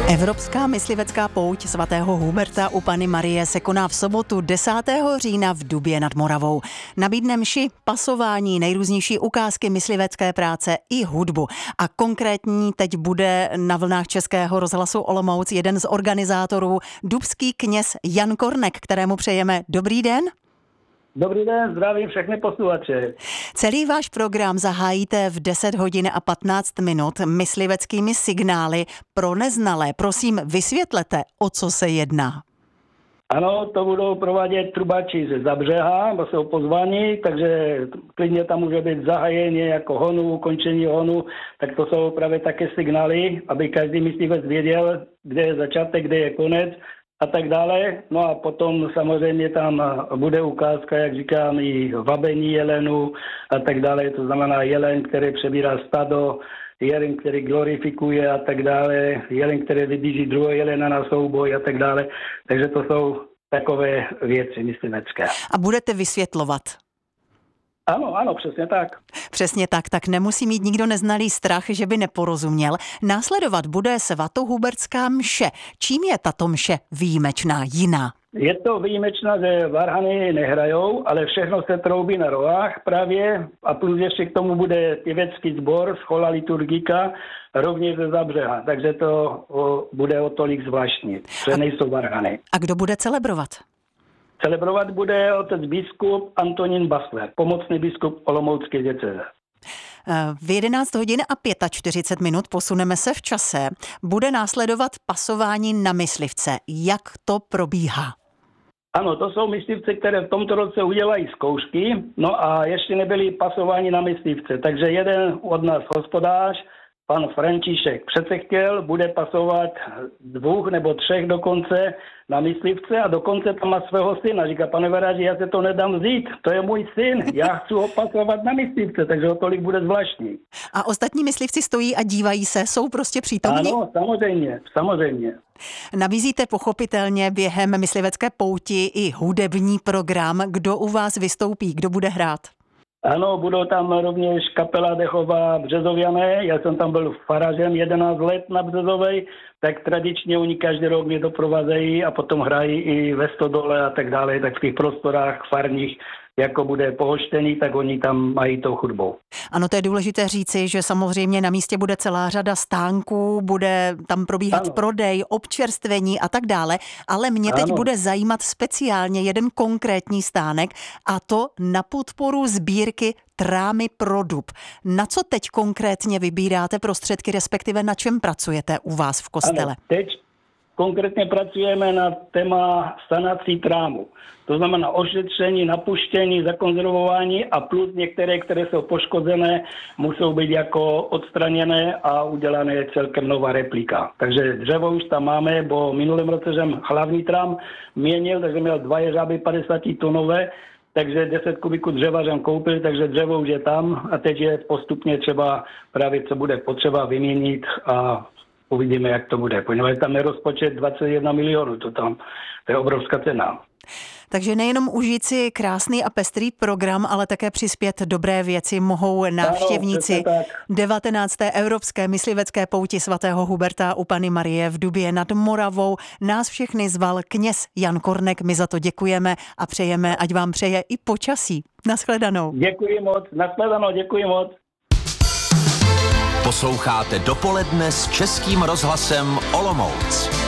Evropská myslivecká pouť svatého Huberta u Panny Marie se koná v sobotu 10. října v Dubě nad Moravou. Nabídne mši, pasování, nejrůznější ukázky myslivecké práce i hudbu. A konkrétní teď bude na vlnách Českého rozhlasu Olomouc jeden z organizátorů, dubský kněz Jan Kornek, kterému přejeme dobrý den. Dobrý den, zdravím všechny posluchače. Celý váš program zahájíte v 10 hodin a 15 minut mysliveckými signály pro neznalé. Prosím, vysvětlete, o co se jedná. Ano, to budou provádět trubači ze Zabřeha, bo jsou pozvaní, takže klidně tam může být zahájení jako honu, ukončení honu, tak to jsou právě také signály, aby každý myslivec věděl, kde je začátek, kde je konec a tak dále. No a potom samozřejmě tam bude ukázka, jak říkám, i vabení jelenu a tak dále. To znamená jelen, který přebírá stado, jelen, který glorifikuje a tak dále, jelen, který vybízí druhého jelena na souboj a tak dále. Takže to jsou takové věci myslivecké. A budete vysvětlovat? Ano, přesně tak. Přesně tak, tak nemusí mít nikdo neznalý strach, že by neporozuměl. Následovat bude svatohubertská mše. Čím je tato mše výjimečná, jiná? Je to výjimečná, že varhany nehrajou, ale všechno se troubí na rohách právě a plus ještě k tomu bude pěvecký sbor, schola liturgika, rovněž ze Zabřeha, takže to bude o tolik zvláštní, že nejsou varhany. A kdo bude celebrovat? Celebrovat bude otec biskup Antonín Basler, pomocný biskup Olomoucké diecéze. V 11 hodin a 45 minut posuneme se v čase. Bude následovat pasování na myslivce. Jak to probíhá? Ano, to jsou myslivce, které v tomto roce udělají zkoušky, no a ještě nebyli pasováni na myslivce. Takže jeden od nás hospodář, pan František Přecechtěl, bude pasovat 2 nebo 3 dokonce na myslivce a dokonce tam má svého syna. Říká, pane Veráži, já se to nedám vzít, to je můj syn, já chci ho pasovat na myslivce, takže o tolik bude zvláštní. A ostatní myslivci stojí a dívají se, jsou prostě přítomní? Ano, samozřejmě. Nabízíte pochopitelně během myslivecké pouti i hudební program. Kdo u vás vystoupí, kdo bude hrát? Ano, budou tam rovněž kapela Dechová Březoviané. Já jsem tam byl farářem 11 let na Březovej, tak tradičně oni každý rok mě doprovázejí a potom hrají i ve Stodole a tak dále, tak v těch prostorách farních, jako bude pohoštěný, tak oni tam mají tou hudbou. Ano, to je důležité říci, že samozřejmě na místě bude celá řada stánků, bude tam probíhat prodej, občerstvení a tak dále, ale mě teď bude zajímat speciálně jeden konkrétní stánek a to na podporu sbírky Trámy pro dub. Na co teď konkrétně vybíráte prostředky, respektive na čem pracujete u vás v kostele? Ano, teď konkrétně pracujeme na téma sanací trámu. To znamená ošetření, napuštění, zakonzervování a plus některé, které jsou poškozené, musou být jako odstraněné a udělané celkem nová replika. Takže dřevo už tam máme, bo minulém roce jsem hlavní trám měnil, takže měl 2 jeřáby 50-tonové, takže 10 kubíků dřeva jsem koupil, takže dřevo už je tam a teď je postupně třeba právě, co bude potřeba vyměnit a uvidíme, jak to bude. Poněvadž tam je rozpočet 21 milionů, to je obrovská cena. Takže nejenom užít si krásný a pestrý program, ale také přispět dobré věci mohou návštěvníci 19. Evropské myslivecké pouti svatého Huberta u Panny Marie v Dubě nad Moravou. Nás všechny zval kněz Jan Kornek, my za to děkujeme a přejeme, ať vám přeje i počasí. Nashledanou. Děkuji moc, nashledanou, děkuji moc. Posloucháte Dopoledne s Českým rozhlasem Olomouc.